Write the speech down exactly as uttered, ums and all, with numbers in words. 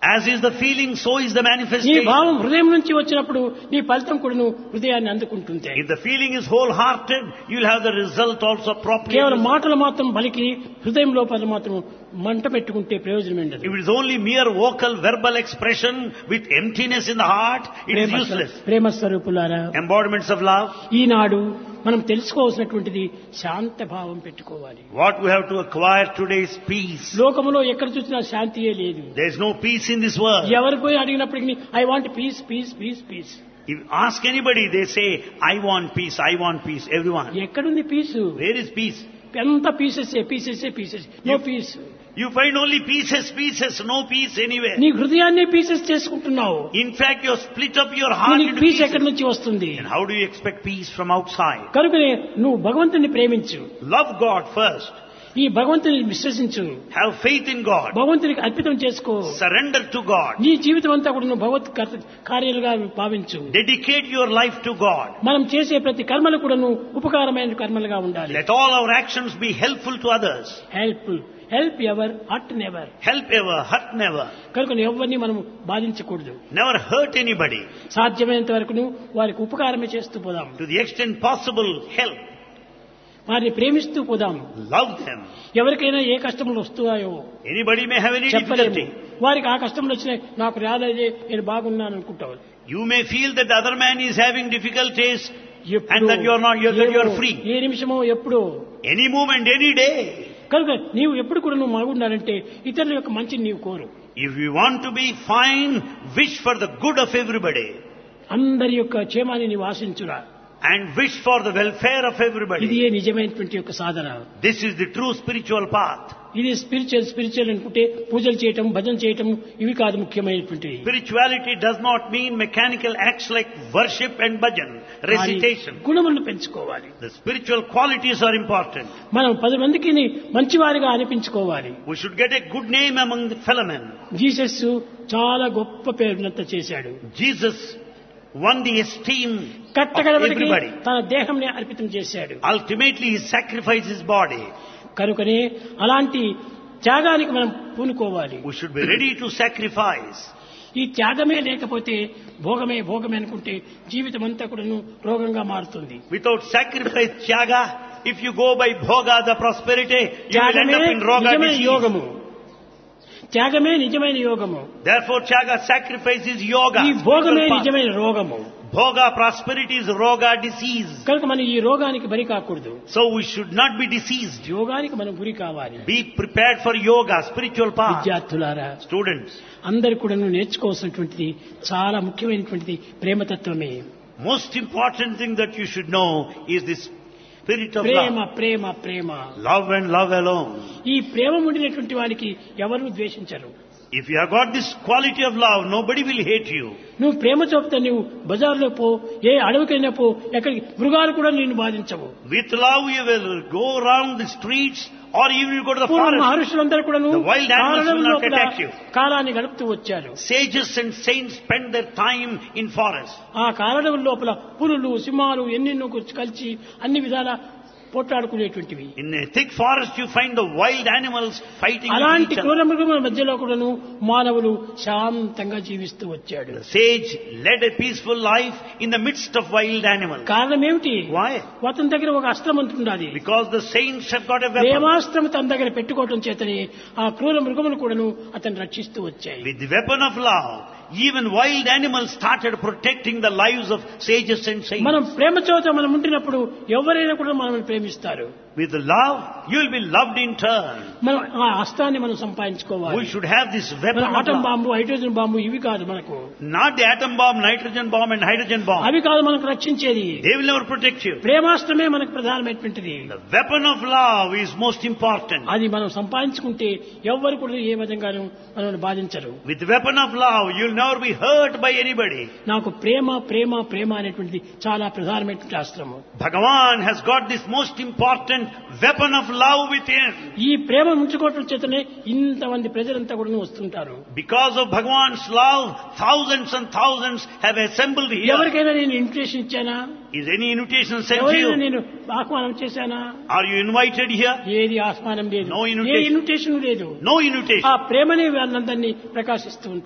As is the feeling, so is the నీ manifestation. భావం హృదయం నుంచి వచ్చినప్పుడు నీ ఫలితం కూడా నువ్వు హృదయాన్ని అందుకుంటుంది. If the feeling is wholehearted, you'll have the result also properly. కేవలం మాటలు మాత్రం పలికి హృదయం లోపల మాత్రం మంట పెట్టుకుంటే ప్రయోజనం ఉండదు. If it is only mere vocal, verbal expression with emptiness in the heart, it is useless. ప్రేమ స్వరూపులారా, Embodiments of love. ఈనాడు మనం తెలుసుకోవాల్సినటువంటిది శాంత భావం పెట్టుకోవాలి. What we have to acquire today is peace. లోకములో ఎక్కడ చూసినా శాంతియే లేదు. There is no peace in this world. ఎవరు పోయి అడిగినప్పటికీ I want peace piece piece piece. If ask anybody, they say, I want peace, I want peace, everyone. ఎక్కడుంది పీసు? Where is peace? ఎంత pieces pieces pieces no piece. You find only pieces, pieces, no peace anywhere. నీ హృదయాన్ని pieces చేసుకుంటున్నావు. In fact, you split up your heart నీకు into piece ఎక్కడి pieces. నుంచి వస్తుంది? And how do you expect peace from outside? కనుకనే నువ్వు భగవంతుని ప్రేమించు. Love God first. ఈ భగవంతుని విశ్వసించు. Have faith in God. భగవంతునికి అర్పితం చేసుకో. Surrender to God. నీ జీవితం అంతా కూడా నువ్వు భగవత్ కర్త- కార్యాలుగా భావించు. Dedicate your life to God. మనం చేసే ప్రతి కర్మలు కూడా నువ్వు ఉపకారమైన కర్మలుగా ఉండాలి. Let all our actions be helpful to others. Help help ever hurt never. Help ever, hurt never. కనుక ఎవరిని మనం బాధించకూడదు. Never hurt anybody. సాధ్యమైనంత వరకు వారికి ఉపకారమే చేస్తూ పోదాం. To the extent possible, help. వారిని ప్రేమిస్తూ పోదాం. Love them. ఎవరికైనా ఏ కష్టములు వస్తున్నాయో Anybody may have any చెప్పలేము. difficulty. వారికి ఆ కష్టములు వచ్చినాయి, నాకు రాలేదే, నేను బాగున్నాను అనుకుంటావు. You may feel that the other man is having difficulties ఎప్పుడో, and that you are not, you're, that you are ఏమో, free. ఏ నిమిషమో ఎప్పుడో. Any moment, any day. కనుక నీవు ఎప్పుడు కూడా నువ్వు బాగుండాలంటే ఇతరుల యొక్క మంచిని నీవు కోరు. If you want to be fine, wish for the good of everybody అందరి యొక్క క్షేమాన్ని నీవు ఆశించురా. and wish for the welfare of everybody. ఇది నిజమైనటువంటి యొక్క సాధన. This is the true spiritual path. ఇది స్పిరిచువల్ స్పిరిచువల్ అనుకుంటే పూజలు చేయటం, భజన చేయటం ఇవి కాదు ముఖ్యమైనటువంటివి. Spirituality does not mean mechanical acts like worship and bhajan, recitation. గుణములను పెంచుకోవాలి. The spiritual qualities are important. మనం పది మందికి మంచివారిగా అనిపించుకోవాలి. We should get a good name among the fellow men. Jesus చాలా గొప్ప పేరునంత చేశాడు. Jesus won the esteem of కట్టకడబడికి everybody. తన దేహంని అర్పితం చేశాడు. Ultimately, he sacrificed his body. కనుకనే అలాంటి త్యాగానికి మనం పూనుకోవాలి. We should be ready to sacrifice. ఈ త్యాగమే లేకపోతే భోగమే భోగమే అనుకుంటే జీవితం అంతా కూడాను రోగంగా మారుతుంది. Without sacrifice, tyaga, if you go by bhoga, the prosperity, you will end త్యాగమే up in roga నిజమైన disease. యోగము. త్యాగమే నిజమైన యోగము. Therefore, tyaga, sacrifice is yoga. ఈ భోగమే spiritual path. నిజమైన రోగము. Bhoga, prosperity is roga disease. కనుక మనం ఈ రోగానికి బరి కాకూడదు. So we should not be diseased. యోగానికి మనం గురి కావాలి. Be prepared for yoga, spiritual path. విద్యార్థులారా, Students, అందరు కూడా నేర్చుకోవాల్సినటువంటిది చాలా ముఖ్యమైనటువంటిది ప్రేమతత్వమే. most important thing that you should know is this spirit of Prema love. Prema Prema. Love and love alone. ఈ ప్రేమ ఉండినటువంటి వారికి ఎవరు ద్వేషించరు. If you have got this quality of love, nobody will hate you. నువ్వు ప్రేమ చూపితే నువ్వు బజార్లో పో, ఏ అడవికైనా పో, ఎక్కడికి మృగాలు కూడా నిన్ను బాధించవు. With love you will go around the streets or even you go to the పూర్వం forest. మహర్షులందరూ కూడా The wild animals will not attack you. కాలాన్ని గడుపుతూ వచ్చారు. Sages and saints spend their time in forest. ఆ కారణం లోపల పులులు, సింహాలు ఎన్నెన్నో కలిసి అన్ని విధాల పోట్లాడుకునేటువంటివి. In a thick forest you find the wild animals fighting with అలాంటి each క్రూర other. మృగముల మధ్యలో కూడాను మానవులు శాంతంగా జీవిస్తూ వచ్చాడు. The sage led a peaceful life in the midst of wild animals. కారణం ఏమిటి? Why? అతని దగ్గర ఒక అస్త్రం ఉంటున్నది. Because the saints have got a weapon. ప్రేమాస్త్రం తన దగ్గర పెట్టుకోవటం చేతనే ఆ క్రూర మృగములు కూడాను అతను రక్షిస్తూ వచ్చాయి. With the weapon of love, even wild animals started protecting the lives of sages and saints. మనం ప్రేమ చోత మనం ఉంటున్నప్పుడు ఎవరైనా కూడా మనల్ని ప్రేమిస్తారు. With love, you will be loved in turn. మనం ఆ అస్త్రాన్ని మనం సంపాదించుకోవాలి. We should have this weapon మన of atom love. Bomb, hydrogen bomb ఇవి కాదు మనకు. Not the atom bomb, nitrogen bomb and hydrogen bomb. అవి కాదు మనకు రక్షించేది. They will never protect you. ప్రేమాస్త్రమే మనకు ప్రధానమైనటువంటిది. The weapon of love is most important. అది మనం సంపాదించుకుంటే ఎవ్వరు కూడా ఏ విధంగానూ మనల్ని బాధించరు. With the weapon of love, you will never be hurt by anybody. నాకు ప్రేమ ప్రేమ ప్రేమ అనేటువంటిది చాలా ప్రధానమైనటువంటి అస్త్రము. Bhagavan has got this most important weapon of love within. ఈ ప్రేమ ఉంచుకోవటం చేతనే ఇంతమంది ప్రజలంతా కూడా వస్తుంటారు. Because of Bhagavan's love, thousands and thousands have assembled here. ఎవరికైనా నేను invitation ఇచ్చానా? Is any invitation sent to ఎవరైనా you? నేను ఆహ్వానం చేశానా? Are you invited here? ఏది ఆహ్వానం లేదు, No ఏ invitation. ఇన్విటేషన్ లేదు. No invitation. ఆ ప్రేమనే వాళ్ళందరినీ ప్రకాశిస్తూ